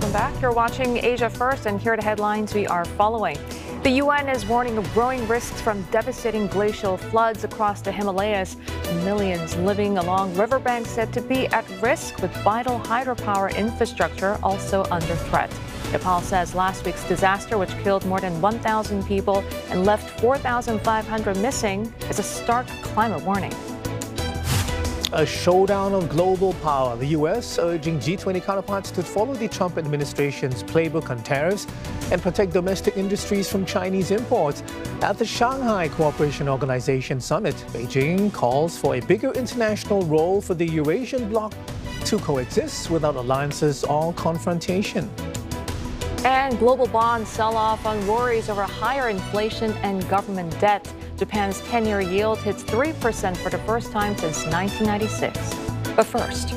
welcome back. You're watching Asia First, and here are the headlines we are following. The UN is warning of growing risks from devastating glacial floods across the Himalayas. Millions living along riverbanks said to be at risk, with vital hydropower infrastructure also under threat. Nepal says last week's disaster, which killed more than 1,000 people and left 4,500 missing, is a stark climate warning. A showdown on global power. The U.S. urging G20 counterparts to follow the Trump administration's playbook on tariffs and protect domestic industries from Chinese imports. At the Shanghai Cooperation Organization Summit, Beijing calls for a bigger international role for the Eurasian bloc to coexist without alliances or confrontation. And global bonds sell off on worries over higher inflation and government debt. Japan's 10-year yield hits 3% for the first time since 1996. But first,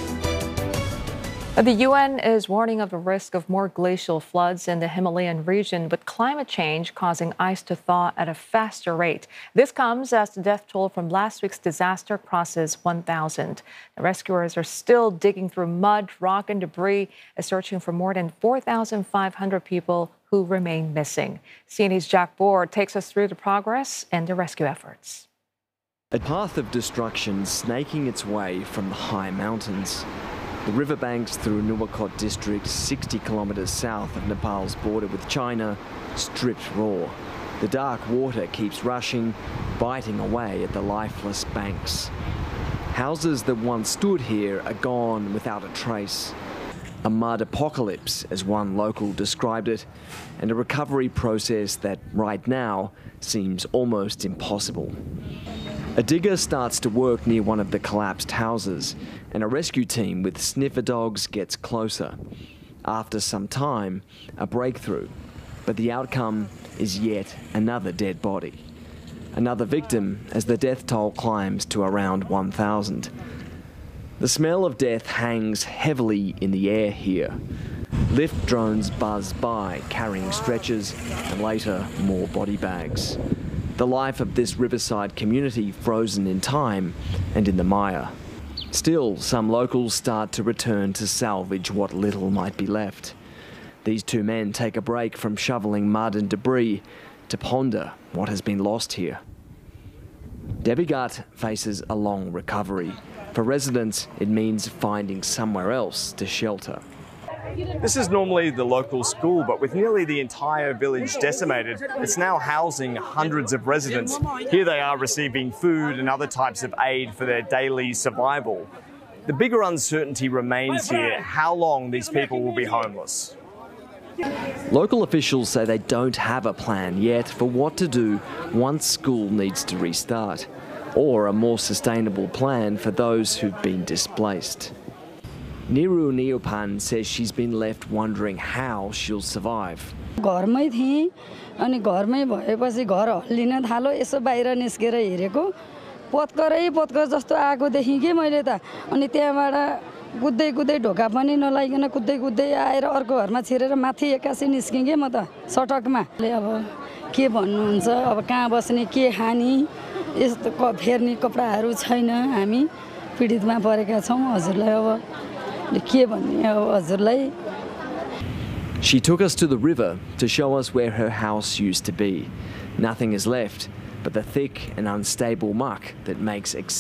the UN is warning of the risk of more glacial floods in the Himalayan region, with climate change causing ice to thaw at a faster rate. This comes as the death toll from last week's disaster crosses 1,000. The rescuers are still digging through mud, rock, and debris, searching for more than 4,500 people who remain missing. CNE's Jack Bohr takes us through the progress and the rescue efforts. A path of destruction snaking its way from the high mountains. The riverbanks through Nuwakot district, 60 kilometres south of Nepal's border with China, stripped raw. The dark water keeps rushing, biting away at the lifeless banks. Houses that once stood here are gone without a trace. A mud apocalypse, as one local described it, and a recovery process that right now seems almost impossible. A digger starts to work near one of the collapsed houses, and a rescue team with sniffer dogs gets closer. After some time, a breakthrough, but the outcome is yet another dead body. Another victim as the death toll climbs to around 1,000. The smell of death hangs heavily in the air here. Lift drones buzz by, carrying stretchers and later more body bags. The life of this riverside community frozen in time and in the mire. Still, some locals start to return to salvage what little might be left. These two men take a break from shoveling mud and debris to ponder what has been lost here. Debbie Gutt faces a long recovery. For residents, it means finding somewhere else to shelter. This is normally the local school, but with nearly the entire village decimated, it's now housing hundreds of residents. Here they are receiving food and other types of aid for their daily survival. The bigger uncertainty remains here, how long these people will be homeless. Local officials say they don't have a plan yet for what to do once school needs to restart, or a more sustainable plan for those who've been displaced. Niru Neopan says she's been left wondering how she'll survive. घरमै थिएँ अनि घरमै भएपछि घर हल्लिन थाल्यो यसो बाहिर निस्केर हेरेको पत्कर जस्तो आएको देखेँ के मैले त अनि त्यहाँबाट कुद्दै कुद्दै ढोका पनि नलाइकन कुद्दै कुद्दै आएर अर्को घरमा छिरेर माथि एक्कासी निस्केँ के म त सटकमा अब के भन्नुहुन्छ अब कहाँ बस्ने के खानी यस्तो फेर्ने कपडाहरू छैन हामी पीडितमा परेका छौं हजुरलाई अब के भन्ने अब हजुरलाई. She took us to the river to show us where her house used to be. Nothing is left but the thick and unstable muck that makes